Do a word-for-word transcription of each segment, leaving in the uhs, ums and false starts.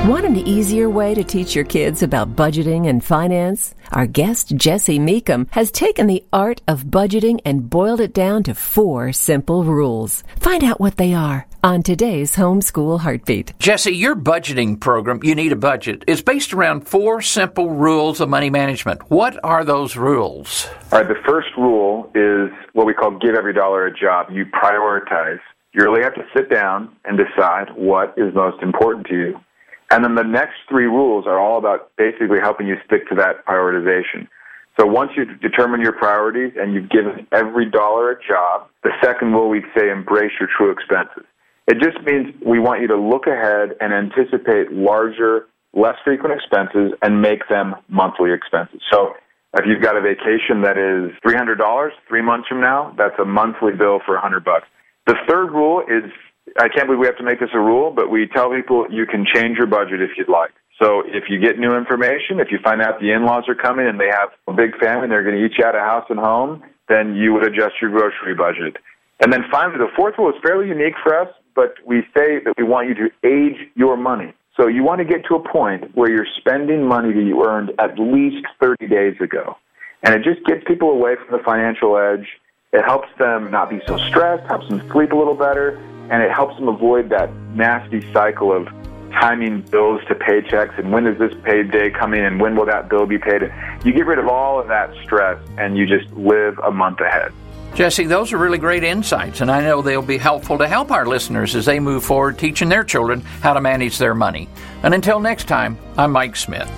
Want an easier way to teach your kids about budgeting and finance? Our guest, Jesse Meekum, has taken the art of budgeting and boiled it down to four simple rules. Find out what they are on today's Homeschool Heartbeat. Jesse, your budgeting program, You Need a Budget, is based around four simple rules of money management. What are those rules? All right, the first rule is what we call give every dollar a job. You prioritize. You really have to sit down and decide what is most important to you. And then the next three rules are all about basically helping you stick to that prioritization. So once you've determined your priorities and you've given every dollar a job, the second rule we'd say embrace your true expenses. It just means we want you to look ahead and anticipate larger, less frequent expenses and make them monthly expenses. So if you've got a vacation that is three hundred dollars three months from now, that's a monthly bill for one hundred bucks. The third rule is, I can't believe we have to make this a rule, but we tell people you can change your budget if you'd like. So if you get new information, if you find out the in-laws are coming and they have a big family and they're going to eat you out of house and home, then you would adjust your grocery budget. And then finally, the fourth rule is fairly unique for us, but we say that we want you to age your money. So you want to get to a point where you're spending money that you earned at least thirty days ago. And it just gets people away from the financial edge. It helps them not be so stressed, helps them sleep a little better, and it helps them avoid that nasty cycle of timing bills to paychecks and when is this payday coming and when will that bill be paid. You get rid of all of that stress and you just live a month ahead. Jesse, those are really great insights, and I know they'll be helpful to help our listeners as they move forward teaching their children how to manage their money. And until next time, I'm Mike Smith.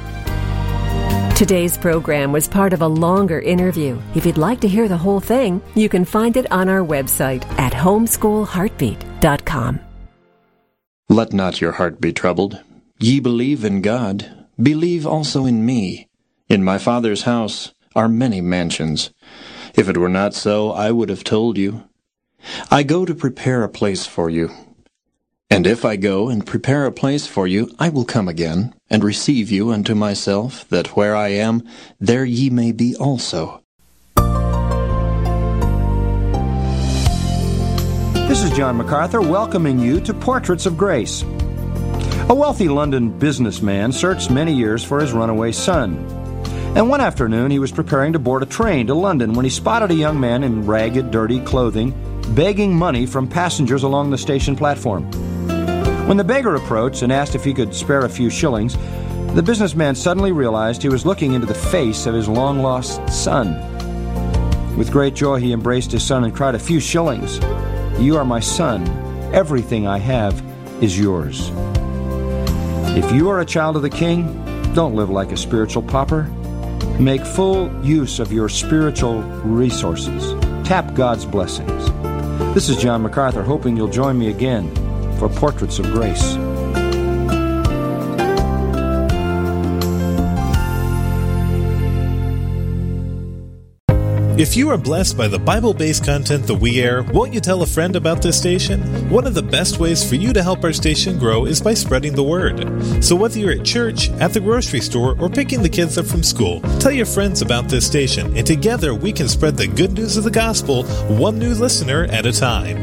Today's program was part of a longer interview. If you'd like to hear the whole thing, you can find it on our website at homeschool heartbeat dot com. Let not your heart be troubled. Ye believe in God, believe also in me. In my Father's house are many mansions. If it were not so, I would have told you. I go to prepare a place for you. And if I go and prepare a place for you, I will come again, and receive you unto myself, that where I am, there ye may be also. This is John MacArthur welcoming you to Portraits of Grace. A wealthy London businessman searched many years for his runaway son. And one afternoon he was preparing to board a train to London when he spotted a young man in ragged, dirty clothing begging money from passengers along the station platform. When the beggar approached and asked if he could spare a few shillings, the businessman suddenly realized he was looking into the face of his long-lost son. With great joy he embraced his son and cried, "A few shillings! You are my son. Everything I have is yours." If you are a child of the King, don't live like a spiritual pauper. Make full use of your spiritual resources. Tap God's blessings. This is John MacArthur, hoping you'll join me again for Portraits of Grace. If you are blessed by the Bible-based content that we air, won't you tell a friend about this station? One of the best ways for you to help our station grow is by spreading the word. So whether you're at church, at the grocery store, or picking the kids up from school, tell your friends about this station, and together we can spread the good news of the gospel one new listener at a time.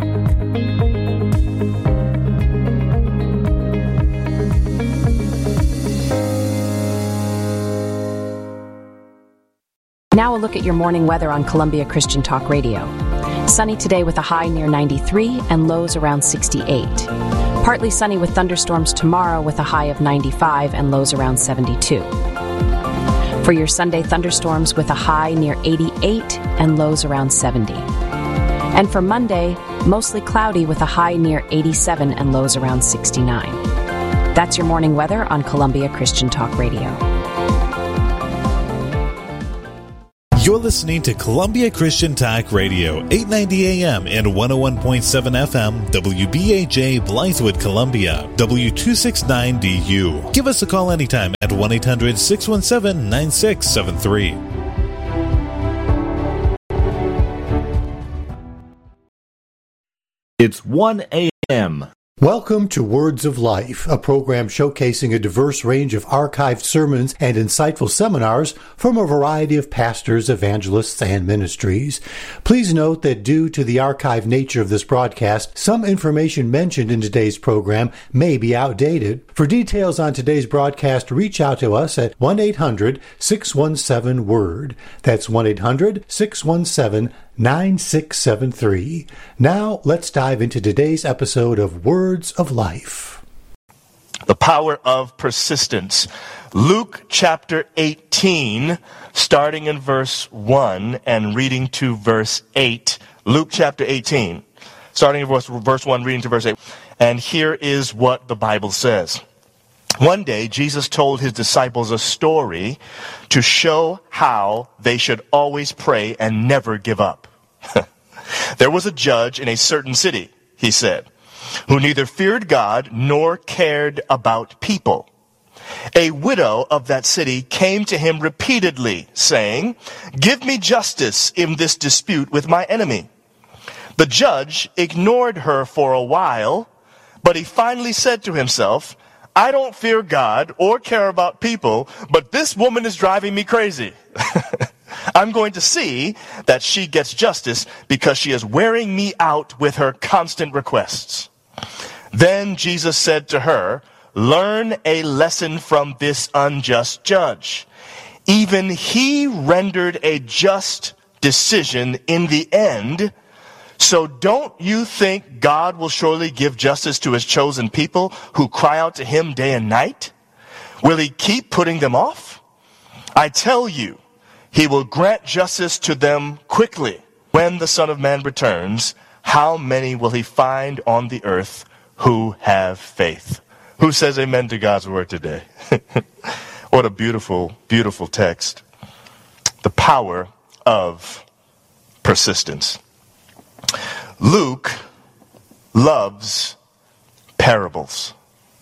Now a look at your morning weather on Columbia Christian Talk Radio. Sunny today with a high near ninety-three and lows around sixty-eight. Partly sunny with thunderstorms tomorrow with a high of ninety-five and lows around seventy-two. For your Sunday, thunderstorms with a high near eighty-eight and lows around seventy. And for Monday, mostly cloudy with a high near eighty-seven and lows around sixty-nine. That's your morning weather on Columbia Christian Talk Radio. You're listening to Columbia Christian Talk Radio, eight ninety A M and one oh one point seven F M, W B A J, Blythewood, Columbia, W two six nine D U. Give us a call anytime at one eight hundred six one seven nine six seven three. It's one A M Welcome to Words of Life, a program showcasing a diverse range of archived sermons and insightful seminars from a variety of pastors, evangelists, and ministries. Please note that due to the archived nature of this broadcast, some information mentioned in today's program may be outdated. For details on today's broadcast, reach out to us at one eight hundred six one seven word. That's one eight hundred six one seven nine six seven three. Now, let's dive into today's episode of Words of Life. The power of persistence. Luke chapter eighteen, starting in verse one and reading to verse eight. Luke chapter eighteen, starting in verse, verse one, reading to verse eight. And here is what the Bible says. One day, Jesus told his disciples a story to show how they should always pray and never give up. There was a judge in a certain city, he said, who neither feared God nor cared about people. A widow of that city came to him repeatedly, saying, "Give me justice in this dispute with my enemy." The judge ignored her for a while, but he finally said to himself, "I don't fear God or care about people, but this woman is driving me crazy. I'm going to see that she gets justice because she is wearing me out with her constant requests." Then Jesus said to her, "Learn a lesson from this unjust judge. Even he rendered a just decision in the end. So don't you think God will surely give justice to his chosen people who cry out to him day and night? Will he keep putting them off? I tell you, he will grant justice to them quickly. When the Son of Man returns, how many will he find on the earth who have faith?" Who says amen to God's word today? What a beautiful, beautiful text. The power of persistence. Luke loves parables.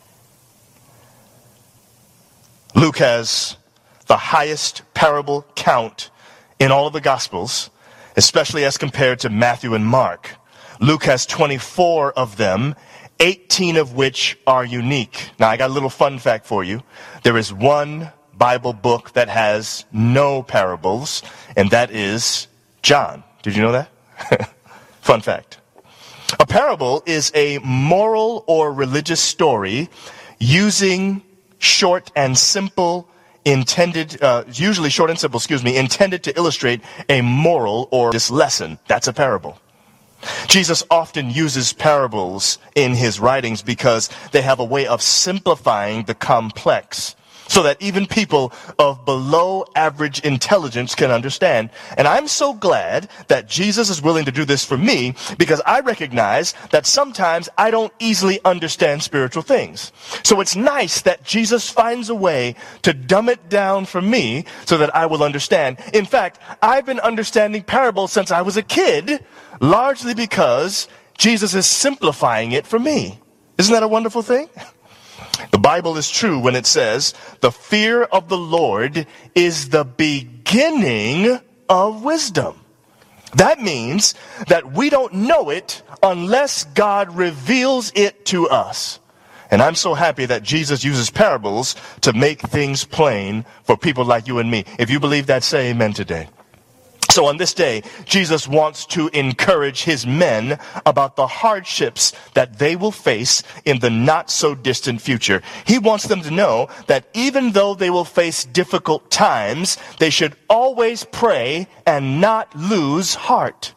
Luke has the highest parable count in all of the Gospels, especially as compared to Matthew and Mark. Luke has twenty-four of them, eighteen of which are unique. Now, I got a little fun fact for you. There is one Bible book that has no parables, and that is John. Did you know that? Fun fact. A parable is a moral or religious story using short and simple intended, uh, usually short and simple, excuse me, intended to illustrate a moral or this lesson. That's a parable. Jesus often uses parables in his writings because they have a way of simplifying the complex so that even people of below average intelligence can understand. And I'm so glad that Jesus is willing to do this for me because I recognize that sometimes I don't easily understand spiritual things. So it's nice that Jesus finds a way to dumb it down for me so that I will understand. In fact, I've been understanding parables since I was a kid, largely because Jesus is simplifying it for me. Isn't that a wonderful thing? The Bible is true when it says, "The fear of the Lord is the beginning of wisdom." That means that we don't know it unless God reveals it to us. And I'm so happy that Jesus uses parables to make things plain for people like you and me. If you believe that, say amen today. So on this day, Jesus wants to encourage his men about the hardships that they will face in the not-so-distant future. He wants them to know that even though they will face difficult times, they should always pray and not lose heart.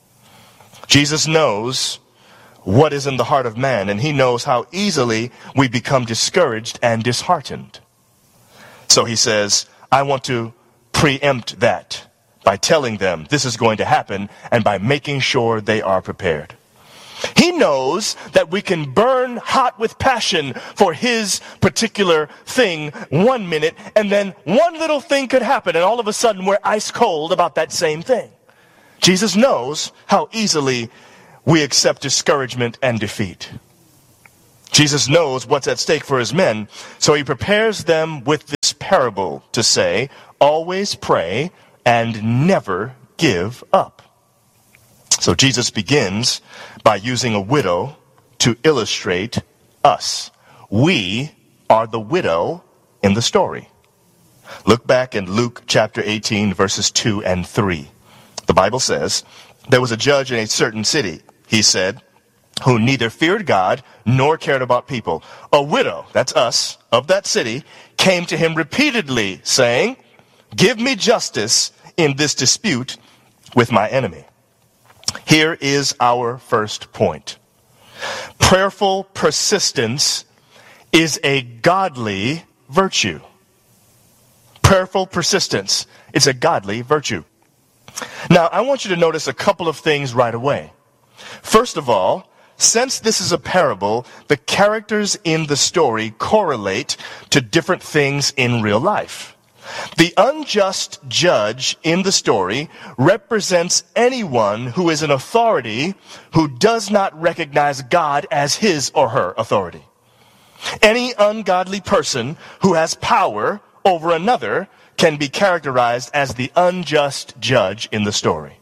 Jesus knows what is in the heart of man, and he knows how easily we become discouraged and disheartened. So he says, I want to preempt that by telling them this is going to happen and by making sure they are prepared. He knows that we can burn hot with passion for his particular thing one minute, and then one little thing could happen, and all of a sudden we're ice cold about that same thing. Jesus knows how easily we accept discouragement and defeat. Jesus knows what's at stake for his men, so he prepares them with this parable to say, always pray and never give up. So Jesus begins by using a widow to illustrate us. We are the widow in the story. Look back in Luke chapter eighteen, verses two and three. The Bible says, there was a judge in a certain city, he said, who neither feared God nor cared about people. A widow, that's us, of that city, came to him repeatedly, saying, give me justice in this dispute with my enemy. Here is our first point. Prayerful persistence is a godly virtue. Prayerful persistence is a godly virtue. Now, I want you to notice a couple of things right away. First of all, since this is a parable, the characters in the story correlate to different things in real life. The unjust judge in the story represents anyone who is an authority who does not recognize God as his or her authority. Any ungodly person who has power over another can be characterized as the unjust judge in the story.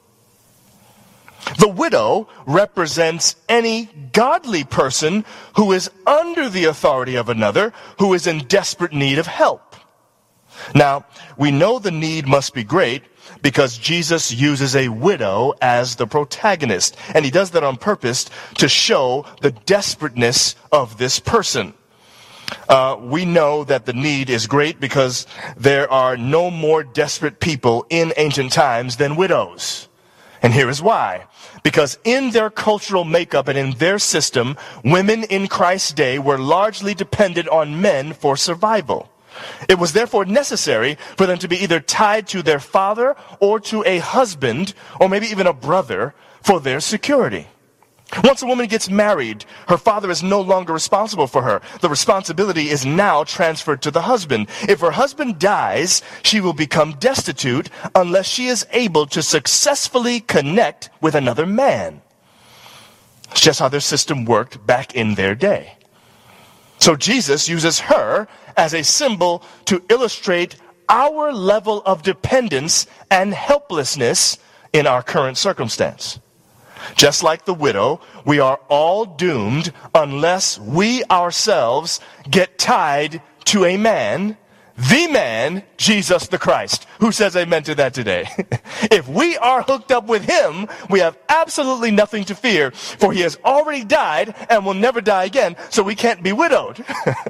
The widow represents any godly person who is under the authority of another, who is in desperate need of help. Now, we know the need must be great because Jesus uses a widow as the protagonist, and he does that on purpose to show the desperateness of this person. Uh, we know that the need is great because there are no more desperate people in ancient times than widows. And here is why. Because in their cultural makeup and in their system, women in Christ's day were largely dependent on men for survival. It was therefore necessary for them to be either tied to their father or to a husband or maybe even a brother for their security. Once a woman gets married, her father is no longer responsible for her. The responsibility is now transferred to the husband. If her husband dies, she will become destitute unless she is able to successfully connect with another man. It's just how their system worked back in their day. So Jesus uses her as a symbol to illustrate our level of dependence and helplessness in our current circumstance. Just like the widow, we are all doomed unless we ourselves get tied to a man, the man, Jesus the Christ. Who says amen to that today? If we are hooked up with him, we have absolutely nothing to fear, for he has already died and will never die again, so we can't be widowed.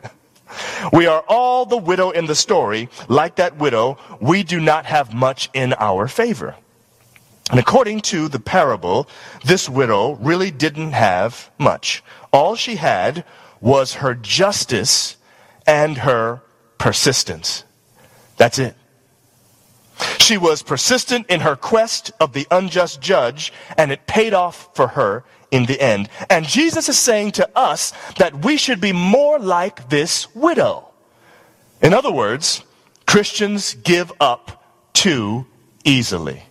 We are all the widow in the story. Like that widow, we do not have much in our favor. And according to the parable, this widow really didn't have much. All she had was her justice and her persistence. That's it. She was persistent in her quest of the unjust judge, and it paid off for her in the end. And Jesus is saying to us that we should be more like this widow. In other words, Christians give up too easily.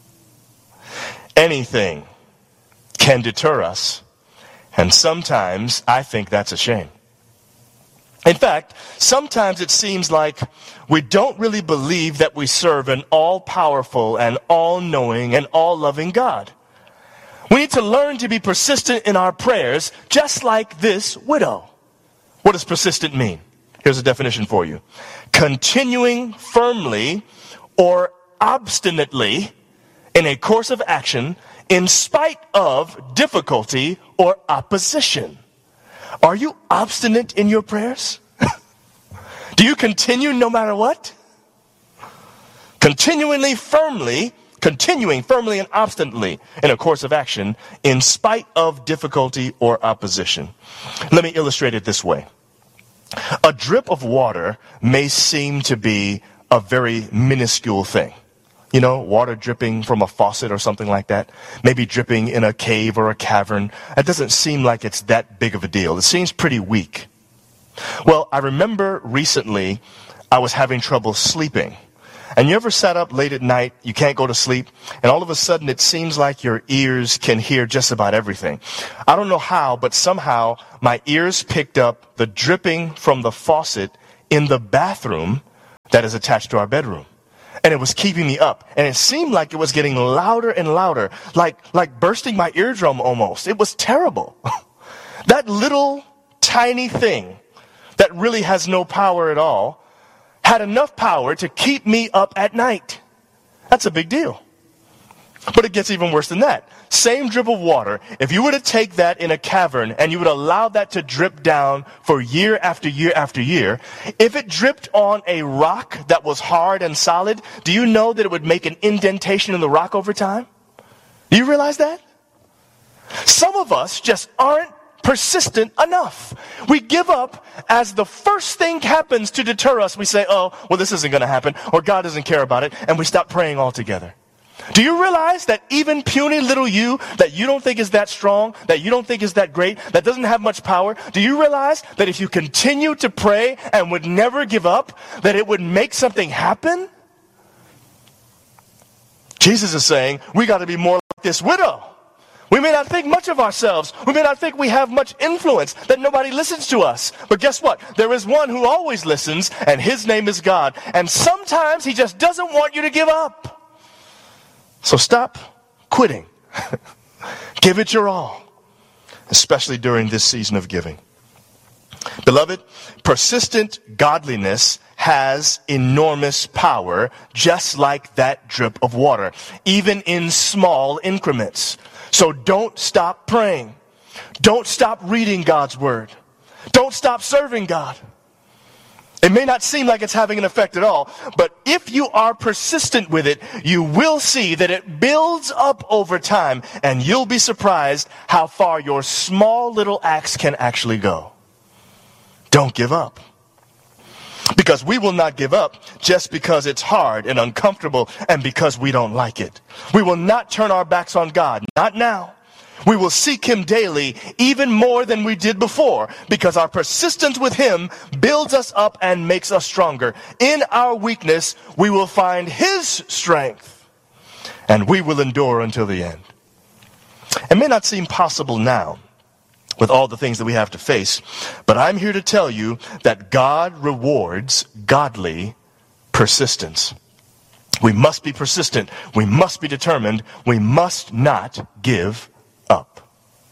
Anything can deter us, and sometimes I think that's a shame. In fact, sometimes it seems like we don't really believe that we serve an all-powerful and all-knowing and all-loving God. We need to learn to be persistent in our prayers, just like this widow. What does persistent mean? Here's a definition for you. Continuing firmly or obstinately in a course of action in spite of difficulty or opposition. Are you obstinate in your prayers? Do you continue no matter what? Continually firmly, continuing firmly and obstinately in a course of action in spite of difficulty or opposition. Let me illustrate it this way. A drip of water may seem to be a very minuscule thing. You know, water dripping from a faucet or something like that. Maybe dripping in a cave or a cavern. That doesn't seem like it's that big of a deal. It seems pretty weak. Well, I remember recently I was having trouble sleeping. And you ever sat up late at night, you can't go to sleep, and all of a sudden it seems like your ears can hear just about everything. I don't know how, but somehow my ears picked up the dripping from the faucet in the bathroom that is attached to our bedroom. And it was keeping me up. And it seemed like it was getting louder and louder, like, like bursting my eardrum almost. It was terrible. That little tiny thing that really has no power at all had enough power to keep me up at night. That's a big deal. But it gets even worse than that. Same drip of water, if you were to take that in a cavern and you would allow that to drip down for year after year after year, if it dripped on a rock that was hard and solid, do you know that it would make an indentation in the rock over time? Do you realize that? Some of us just aren't persistent enough. We give up as the first thing happens to deter us. We say, oh, well, this isn't going to happen, or God doesn't care about it, and we stop praying altogether. Do you realize that even puny little you, that you don't think is that strong, that you don't think is that great, that doesn't have much power, do you realize that if you continue to pray and would never give up, that it would make something happen? Jesus is saying, we got to be more like this widow. We may not think much of ourselves. We may not think we have much influence, that nobody listens to us. But guess what? There is one who always listens, and his name is God. And sometimes he just doesn't want you to give up. So stop quitting. Give it your all, especially during this season of giving. Beloved, persistent godliness has enormous power, just like that drip of water, even in small increments. So don't stop praying. Don't stop reading God's word. Don't stop serving God. It may not seem like it's having an effect at all, but if you are persistent with it, you will see that it builds up over time, and you'll be surprised how far your small little acts can actually go. Don't give up. Because we will not give up just because it's hard and uncomfortable and because we don't like it. We will not turn our backs on God. Not now. We will seek him daily, even more than we did before, because our persistence with him builds us up and makes us stronger. In our weakness, we will find his strength, and we will endure until the end. It may not seem possible now, with all the things that we have to face, but I'm here to tell you that God rewards godly persistence. We must be persistent. We must be determined. We must not give up.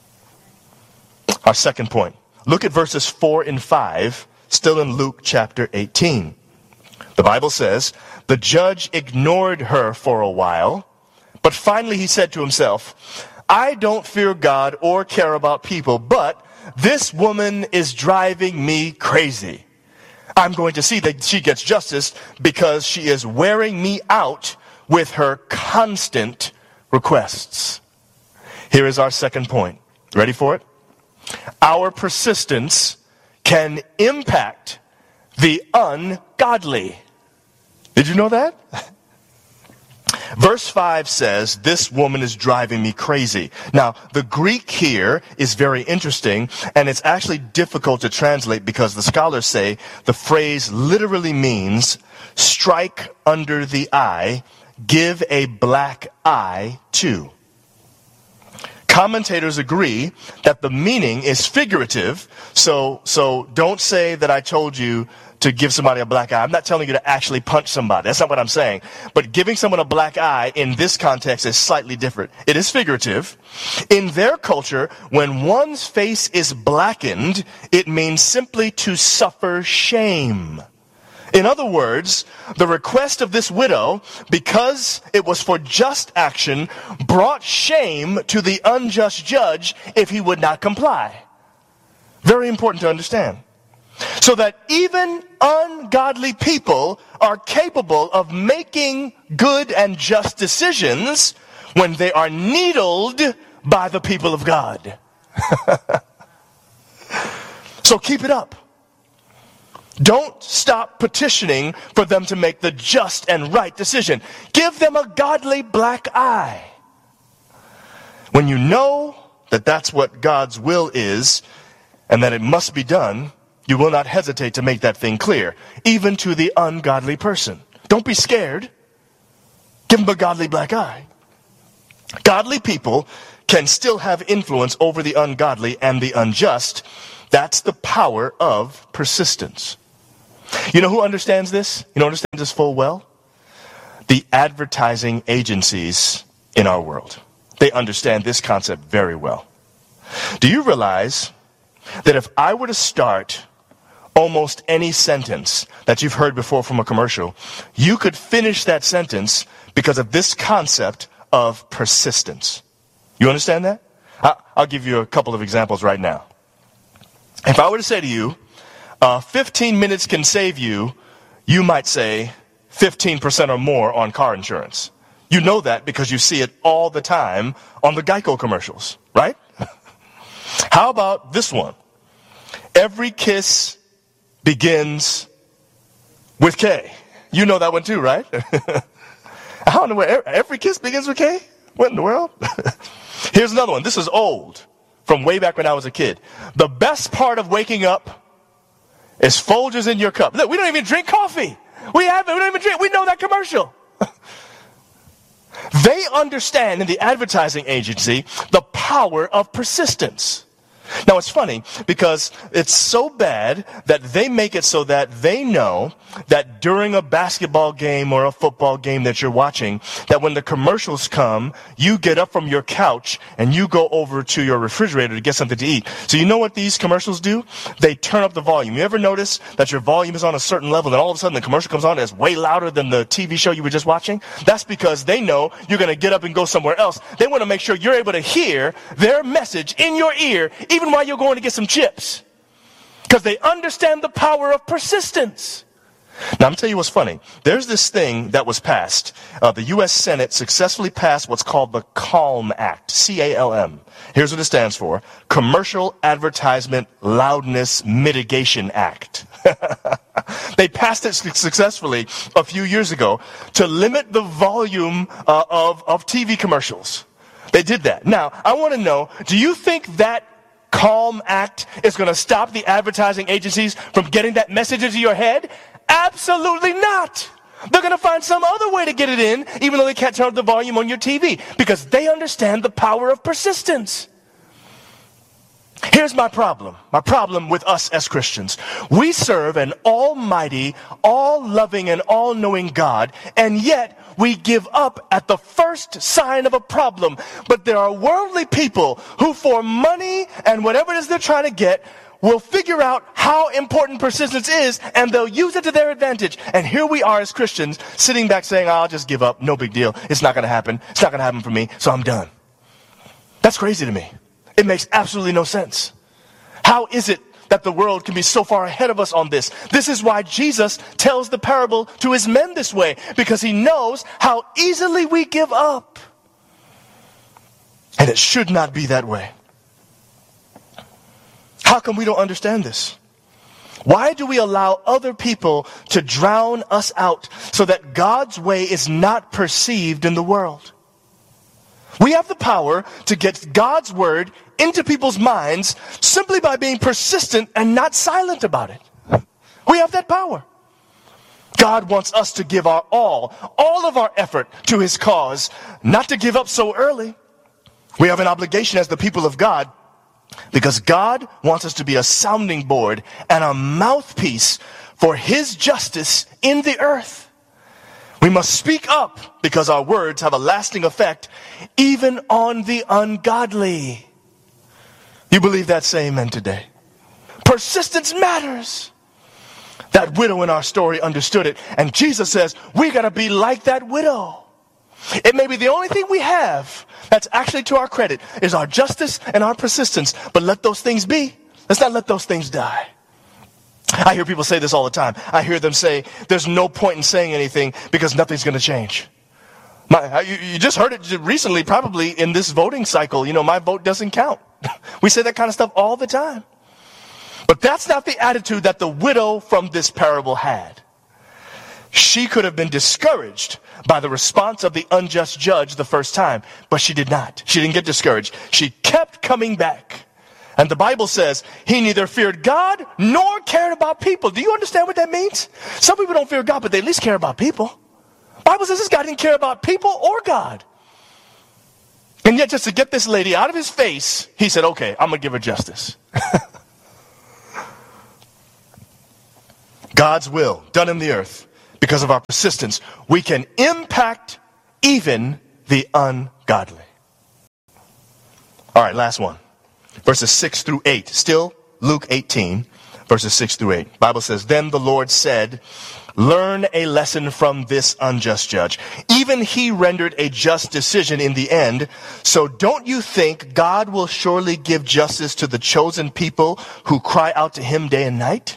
Our second point. Look at verses four and five, still in Luke chapter eighteen. The Bible says, the judge ignored her for a while, but finally he said to himself, I don't fear God or care about people, but this woman is driving me crazy. I'm going to see that she gets justice because she is wearing me out with her constant requests. Here is our second point. Ready for it? Our persistence can impact the ungodly. Did you know that? Verse five says, this woman is driving me crazy. Now, the Greek here is very interesting, and it's actually difficult to translate because the scholars say the phrase literally means strike under the eye, give a black eye to. Commentators agree that the meaning is figurative, so so don't say that I told you to give somebody a black eye. I'm not telling you to actually punch somebody. That's not what I'm saying. But giving someone a black eye in this context is slightly different. It is figurative. In their culture, when one's face is blackened, it means simply to suffer shame. In other words, the request of this widow, because it was for just action, brought shame to the unjust judge if he would not comply. Very important to understand. So that even ungodly people are capable of making good and just decisions when they are needled by the people of God. So keep it up. Don't stop petitioning for them to make the just and right decision. Give them a godly black eye. When you know that that's what God's will is and that it must be done, you will not hesitate to make that thing clear, even to the ungodly person. Don't be scared. Give them a godly black eye. Godly people can still have influence over the ungodly and the unjust. That's the power of persistence. You know who understands this? You know who understands this full well? The advertising agencies in our world. They understand this concept very well. Do you realize that if I were to start almost any sentence that you've heard before from a commercial, you could finish that sentence because of this concept of persistence. You understand that? I'll give you a couple of examples right now. If I were to say to you, uh, fifteen minutes can save you, you might say fifteen percent or more on car insurance. You know that because you see it all the time on the Geico commercials, right? How about this one? Every kiss begins with K. You know that one too, right? I don't know where every kiss begins with K? What in the world? Here's another one. This is old, from way back when I was a kid. The best part of waking up is Folgers in your cup. Look, we don't even drink coffee. We haven't. We don't even drink. We know that commercial. They understand in the advertising agency the power of persistence. Now, it's funny because it's so bad that they make it so that they know that during a basketball game or a football game that you're watching, that when the commercials come, you get up from your couch and you go over to your refrigerator to get something to eat. So you know what these commercials do? They turn up the volume. You ever notice that your volume is on a certain level and all of a sudden the commercial comes on and it's way louder than the T V show you were just watching? That's because they know you're going to get up and go somewhere else. They want to make sure you're able to hear their message in your ear even while you're going to get some chips, because they understand the power of persistence. Now, I'm going to tell you what's funny. There's this thing that was passed. Uh, the U S Senate successfully passed what's called the CALM Act, C A L M. Here's what it stands for: Commercial Advertisement Loudness Mitigation Act. They passed it successfully a few years ago to limit the volume uh, of, of T V commercials. They did that. Now, I want to know, do you think that CALM Act is going to stop the advertising agencies from getting that message into your head? Absolutely not. They're going to find some other way to get it in, even though they can't turn up the volume on your T V, because they understand the power of persistence. Here's my problem. My problem with us as Christians. We serve an almighty, all-loving, and all-knowing God, and yet we give up at the first sign of a problem. But there are worldly people who, for money and whatever it is they're trying to get, will figure out how important persistence is, and they'll use it to their advantage. And here we are as Christians, sitting back saying, oh, I'll just give up. No big deal. It's not going to happen. It's not going to happen for me, so I'm done. That's crazy to me. It makes absolutely no sense. How is it that the world can be so far ahead of us on this? This is why Jesus tells the parable to his men this way, because he knows how easily we give up. And it should not be that way. How come we don't understand this? Why do we allow other people to drown us out so that God's way is not perceived in the world? We have the power to get God's word into people's minds simply by being persistent and not silent about it. We have that power. God wants us to give our all, all of our effort to his cause, not to give up so early. We have an obligation as the people of God, because God wants us to be a sounding board and a mouthpiece for his justice in the earth. We must speak up because our words have a lasting effect even on the ungodly. You believe that? Say amen today. Persistence matters. That widow in our story understood it, and Jesus says we got to be like that widow. It may be the only thing we have that's actually to our credit is our justice and our persistence, but let those things be. Let's not let those things die. I hear people say this all the time. I hear them say, there's no point in saying anything because nothing's going to change. My, you, you just heard it recently, probably in this voting cycle. You know, my vote doesn't count. We say that kind of stuff all the time. But that's not the attitude that the widow from this parable had. She could have been discouraged by the response of the unjust judge the first time, but she did not. She didn't get discouraged. She kept coming back. And the Bible says he neither feared God nor cared about people. Do you understand what that means? Some people don't fear God, but they at least care about people. The Bible says this guy didn't care about people or God. And yet, just to get this lady out of his face, he said, okay, I'm going to give her justice. God's will done in the earth. Because of our persistence, we can impact even the ungodly. All right, last one. Verses six through eight. Still Luke eighteen, verses six through eight. The Bible says, "Then the Lord said, learn a lesson from this unjust judge. Even he rendered a just decision in the end. So don't you think God will surely give justice to the chosen people who cry out to him day and night?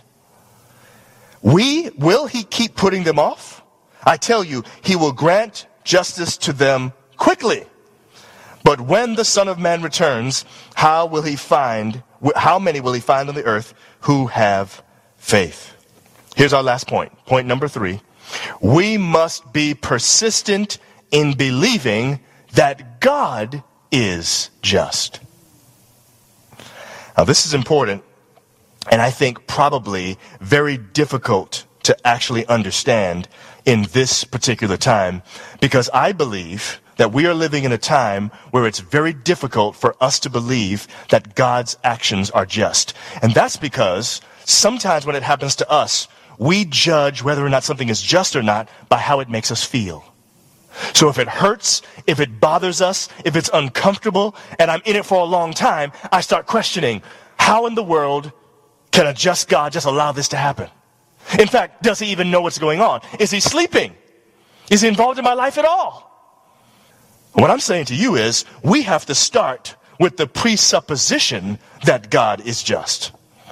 We, will he keep putting them off? I tell you, he will grant justice to them quickly. But when the Son of Man returns, how will he find, how many will he find on the earth who have faith?" Here's our last point. Point number three. We must be persistent in believing that God is just. Now, this is important, and I think probably very difficult to actually understand in this particular time, because I believe that we are living in a time where it's very difficult for us to believe that God's actions are just. And that's because sometimes when it happens to us, we judge whether or not something is just or not by how it makes us feel. So if it hurts, if it bothers us, if it's uncomfortable, and I'm in it for a long time, I start questioning, how in the world can a just God just allow this to happen? In fact, does he even know what's going on? Is he sleeping? Is he involved in my life at all? What I'm saying to you is, we have to start with the presupposition that God is just.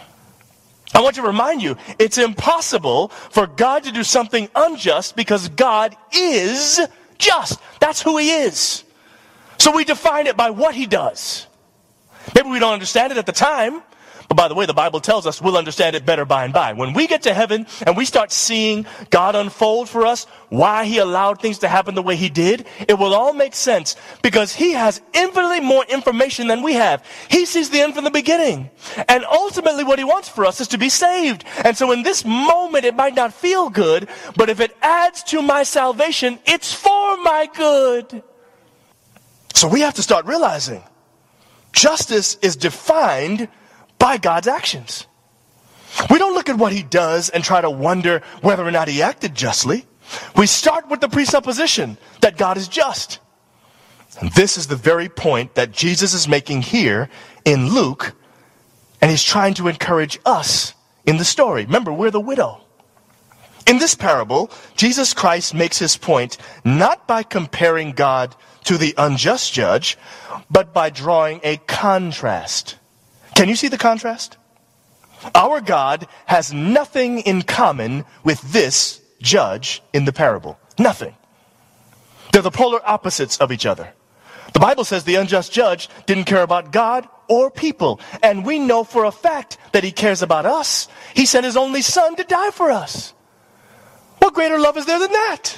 I want to remind you, it's impossible for God to do something unjust because God is just. That's who he is. So we define it by what he does. Maybe we don't understand it at the time, but by the way, the Bible tells us we'll understand it better by and by. When we get to heaven and we start seeing God unfold for us, why he allowed things to happen the way he did, it will all make sense because he has infinitely more information than we have. He sees the end from the beginning. And ultimately what he wants for us is to be saved. And so in this moment, it might not feel good, but if it adds to my salvation, it's for my good. So we have to start realizing justice is defined by God's actions. We don't look at what he does and try to wonder whether or not he acted justly. We start with the presupposition that God is just. And this is the very point that Jesus is making here in Luke, and he's trying to encourage us in the story. Remember, we're the widow. In this parable, Jesus Christ makes his point not by comparing God to the unjust judge, but by drawing a contrast. Can you see the contrast? Our God has nothing in common with this judge in the parable. Nothing. They're the polar opposites of each other. The Bible says the unjust judge didn't care about God or people. And we know for a fact that he cares about us. He sent his only son to die for us. What greater love is there than that?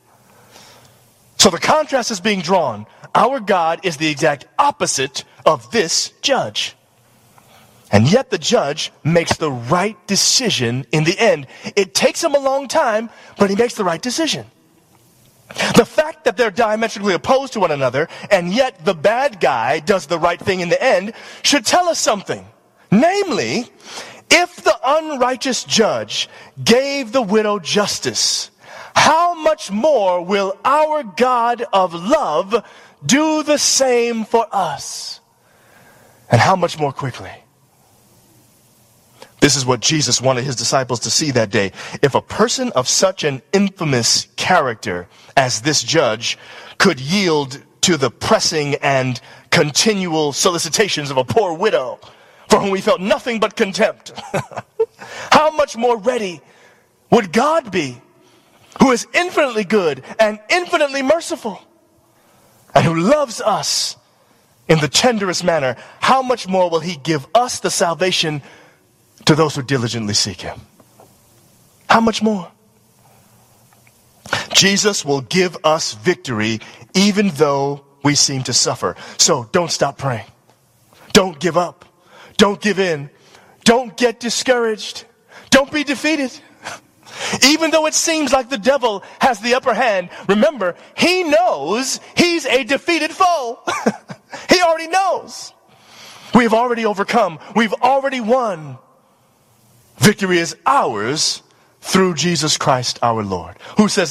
So the contrast is being drawn. Our God is the exact opposite of this judge. And yet the judge makes the right decision in the end. It takes him a long time, but he makes the right decision. The fact that they're diametrically opposed to one another, and yet the bad guy does the right thing in the end, should tell us something. Namely, if the unrighteous judge gave the widow justice, how much more will our God of love do the same for us? And how much more quickly? This is what Jesus wanted his disciples to see that day. If a person of such an infamous character as this judge could yield to the pressing and continual solicitations of a poor widow for whom he felt nothing but contempt, how much more ready would God be, who is infinitely good and infinitely merciful, and who loves us in the tenderest manner? How much more will he give us the salvation to those who diligently seek him? How much more? Jesus will give us victory even though we seem to suffer. So don't stop praying. Don't give up. Don't give in. Don't get discouraged. Don't be defeated. Even though it seems like the devil has the upper hand, remember, he knows he's a defeated foe. He already knows. We've already overcome. We've already won. Victory is ours through Jesus Christ our Lord, who says,